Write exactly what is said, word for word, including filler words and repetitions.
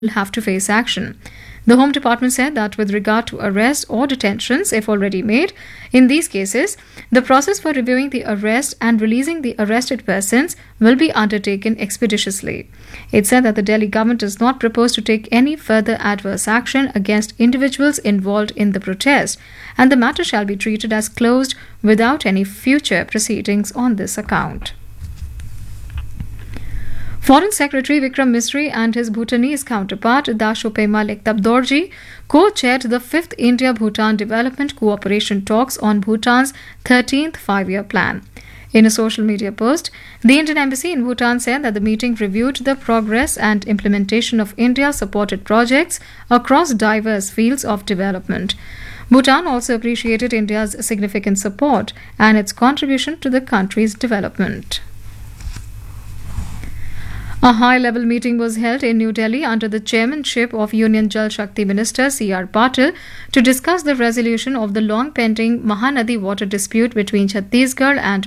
will have to face action. The Home Department said that with regard to arrest or detentions, if already made, in these cases, the process for reviewing the arrest and releasing the arrested persons will be undertaken expeditiously. It said that the Delhi government does not propose to take any further adverse action against individuals involved in the protest, and the matter shall be treated as closed without any future proceedings on this account. Foreign Secretary Vikram Misri and his Bhutanese counterpart Dashope Malik Tabdorji co-chaired the fifth India-Bhutan Development Cooperation talks on Bhutan's thirteenth five-year plan. In a social media post, the Indian Embassy in Bhutan said that the meeting reviewed the progress and implementation of India-supported projects across diverse fields of development. Bhutan also appreciated India's significant support and its contribution to the country's development. A high-level meeting was held in New Delhi under the chairmanship of Union Jal Shakti Minister C R Patil to discuss the resolution of the long-pending Mahanadi water dispute between Chhattisgarh and